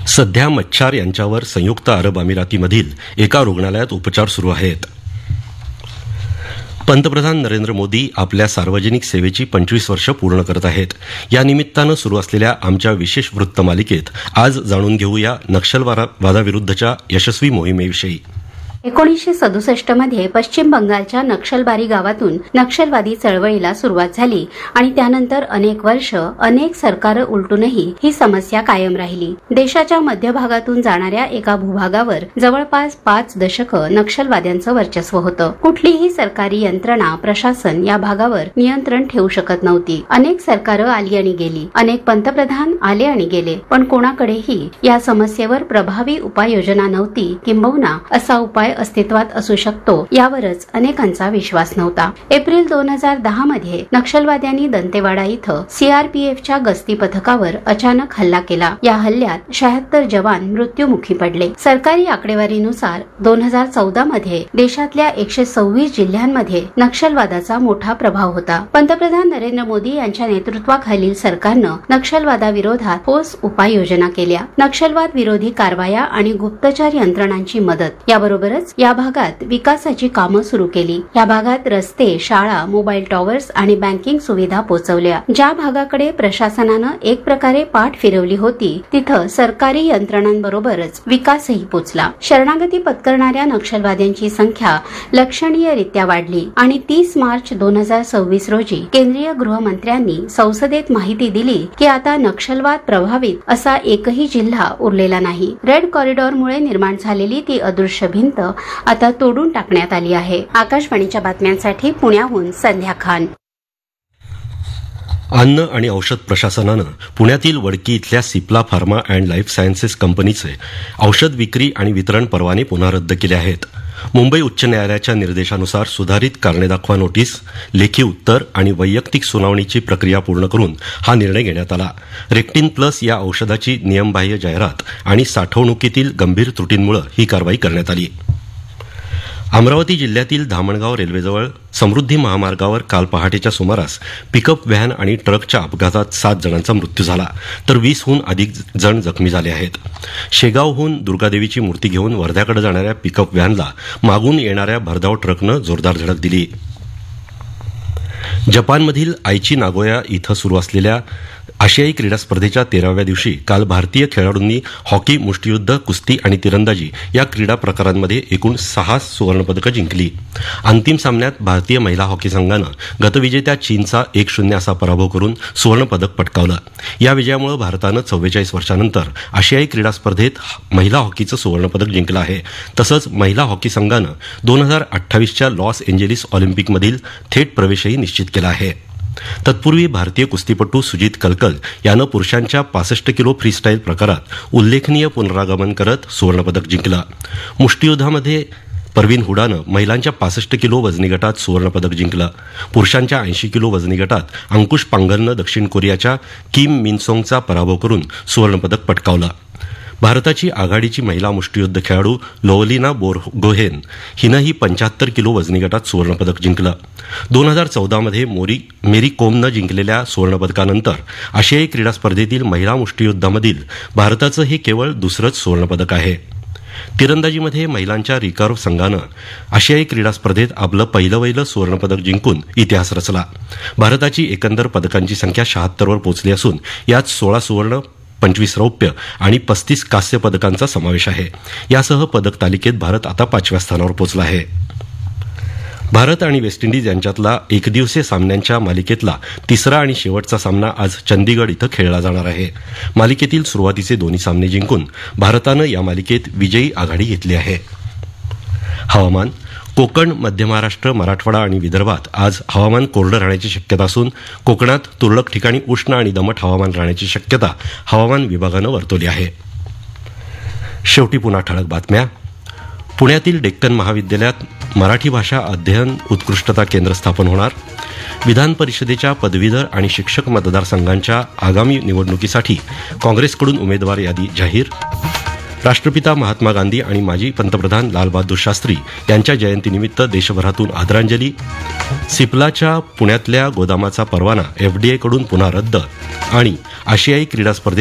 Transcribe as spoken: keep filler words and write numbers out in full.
सध्या मच्छार यांच्यावर संयुक्त अरब अमिरातीमधील एका रुग्णालयात उपचार सुरू आहेत. पंतप्रधान नरेंद्र मोदी आपल्या सार्वजनिक सेवेची पंचवीस वर्ष पूर्ण करत आहेत. या निमित्तानं सुरू असलेल्या आमच्या विशेष वृत्त मालिकेत आज जाणून घेऊया नक्षलवादाविरुद्धच्या यशस्वी मोहिमेविषयी. एकोणीसशे सदुसष्ट मध्ये पश्चिम बंगालच्या नक्षलबारी गावातून नक्षलवादी चळवळीला सुरुवात झाली आणि त्यानंतर अनेक वर्ष अनेक सरकार उलटूनही ही समस्या कायम राहिली. देशाच्या मध्य भागातून जाणाऱ्या एका भूभागावर जवळपास पाच दशकं नक्षलवाद्यांचं वर्चस्व होतं. कुठलीही सरकारी यंत्रणा प्रशासन या भागावर नियंत्रण ठेवू शकत नव्हती. अनेक सरकारं आली आणि गेली, अनेक पंतप्रधान आले आणि गेले, पण कोणाकडेही या समस्येवर प्रभावी उपाययोजना नव्हती, किंबहुना असा उपाय अस्तित्वात असू शकतो यावरच अनेकांचा विश्वास नव्हता. एप्रिल दोन हजार दहा मध्ये नक्षलवाद्यांनी दंतेवाडा इथं सीआरपीएफच्या गस्ती पथकावर अचानक हल्ला केला. या हल्ल्यात शहात्तर जवान मृत्युमुखी पडले. सरकारी आकडेवारीनुसार दोन हजार चौदा मध्ये देशातल्या एकशे सव्वीस जिल्ह्यांमध्ये नक्षलवादाचा मोठा प्रभाव होता. पंतप्रधान नरेंद्र मोदी यांच्या नेतृत्वाखालील सरकारनं नक्षलवादाविरोधात ठोस उपाययोजना केल्या. नक्षलवाद विरोधी कारवाया आणि गुप्तचर यंत्रणांची मदत याबरोबरच या भागात विकासाची कामं सुरू केली. या भागात रस्ते, शाळा, मोबाईल टॉवर्स आणि बँकिंग सुविधा पोहोचवल्या. ज्या भागाकडे प्रशासनानं एक प्रकारे पाठ फिरवली होती तिथं सरकारी यंत्रणांबरोबरच विकासही पोचला. शरणागती पत्करणाऱ्या नक्षलवाद्यांची संख्या लक्षणीयरित्या वाढली आणि तीस मार्च दोन हजार सव्वीस रोजी केंद्रीय गृहमंत्र्यांनी संसदेत माहिती दिली की आता नक्षलवाद प्रभावित असा एकही जिल्हा उरलेला नाही. रेड कॉरिडॉरमुळे निर्माण झालेली ती अदृश्य भिंत आता तोडून टाकण्यात आली आहे. आकाशवाणीच्या बातम्यांसाठी पुण्याहून संध्या खान. अन्न आणि औषध प्रशासनानं पुण्यातील वडकी इथल्या Cipla pharma and life sciences कंपनीचे औषध विक्री आणि वितरण परवाने पुन्हा रद्द केले आहेत. मुंबई उच्च न्यायालयाच्या निर्देशानुसार सुधारित कारणे दाखवा नोटीस, लेखी उत्तर आणि वैयक्तिक सुनावणीची प्रक्रिया पूर्ण करून हा निर्णय घेण्यात आला. रेक्टिन प्लस या औषधाची नियमबाह्य जाहिरात आणि साठवणुकीतील गंभीर त्रुटींमुळे ही कारवाई करण्यात आली. अमरावती जिल्ह्यातील धामणगाव रेल्वेजवळ समृद्धी महामार्गावर काल पहाटेच्या सुमारास पिकअप व्हॅन आणि ट्रकच्या अपघातात सात जणांचा मृत्यू झाला, तर वीसहून अधिक जण जखमी झाले आहेत. शेगावहून दुर्गादेवीची मूर्ती घेऊन वर्ध्याकडे जाणाऱ्या पिकअप व्हॅनला मागून येणाऱ्या भरधाव ट्रकनं जोरदार धडक दिली. जपानमधील आयची नागोया इथं सुरू असलेल्या आशियाई क्रीडा स्पर्धेच्या तेराव्या दिवशी काल भारतीय खेळाडूंनी हॉकी, मुष्टियुद्ध, कुस्ती आणि तिरंदाजी या क्रीडा प्रकारांमध्ये एकूण सहा सुवर्णपदकं जिंकली. अंतिम सामन्यात भारतीय महिला हॉकी संघानं गतविजेत्या चीनचा एक शून्य असा पराभव करून सुवर्णपदक पटकावलं. या विजयामुळे भारतानं चव्वेचाळीस वर्षांनंतर आशियाई क्रीडा स्पर्धेत महिला हॉकीचं सुवर्णपदक जिंकलं आहे. तसंच महिला हॉकी संघानं दोन हजार अठ्ठावीसच्या लॉस एंजेलिस ऑलिम्पिकमधील थेट प्रवेशही निश्चित केला आहे. तत्पूर्वी भारतीय कुस्तीपटू सुजित कलकल यानं पुरुषांच्या पासष्ट किलो फ्रीस्टाईल प्रकारात उल्लेखनीय पुनरागमन करत सुवर्णपदक जिंकलं. मुष्टियुद्धामध्ये परवीन हुडानं महिलांच्या पासष्ट किलो वजनी गटात सुवर्णपदक जिंकलं. पुरुषांच्या ऐंशी किलो वजनी गटात अंकुश पांगलनं दक्षिण कोरियाच्या किम मिनसोंगचा पराभव करून सुवर्णपदक पटकावलं. भारताची आघाडीची महिला मुष्टियुद्ध खेळाडू लोवलिना बोरगोहेन हिनंही पंच्याहत्तर किलो वजनी गटात सुवर्णपदक जिंकलं. दोन हजार चौदामध्ये मोरी मेरी कोमनं जिंकलेल्या सुवर्णपदकानंतर आशियाई क्रीडा स्पर्धेतील महिला मुष्टियुद्धामधील भारताचं हे केवळ दुसरंच सुवर्णपदक आहे. तिरंदाजीमध्ये महिलांच्या रिकर्व संघानं आशियाई क्रीडा स्पर्धेत आपलं पहिलं वहिलं सुवर्णपदक जिंकून इतिहास रचला. भारताची एकंदर पदकांची संख्या शहात्तरवर पोहोचली असून यात सोळा सुवर्ण, पंचवीस रौप्य आणि पस्तीस कांस्य पदकांचा समावेश आहे. यासह पदक तालिकेत भारत आता पाचव्या स्थानावर पोहोचला आहे. भारत आणि वेस्ट इंडिज यांच्यातला एकदिवसीय सामन्यांच्या मालिकेतला तिसरा आणि शेवटचा सामना आज चंदीगड इथं खेळला जाणार आहे. मालिकेतील सुरुवातीचे दोन्ही सामने जिंकून भारतानं या मालिकेत विजयी आघाडी घेतली आहे. हवामान. कोकण, मध्य महाराष्ट्र, मराठवाडा आणि विदर्भात आज हवामान कोरडं राहण्याची शक्यता असून कोकणात तुरळक ठिकाणी उष्ण आणि दमट हवामान राहण्याची शक्यता हवामान विभागानं वर्तवली आहे. शेवटी पुन्हा ठळक बातम्या. पुण्यातील डेक्कन महाविद्यालयात मराठी भाषा अध्ययन उत्कृष्टता केंद्र स्थापन होणार. विधान परिषदेच्या पदवीधर आणि शिक्षक मतदारसंघांच्या आगामी निवडणुकीसाठी काँग्रेसकडून उमेदवार यादी जाहीर. राष्ट्रपिता महात्मा गांधी आणि माजी पंतप्रधान लालबहादूर शास्त्री यांच्या जयंतीनिमित्त देशभरातून आदरांजली. सिप्लाच्या पुण्यातल्या गोदामाचा परवाना एफडीएकडून पुन्हा रद्द आणि आशियाई क्रीडा स्पर्धेत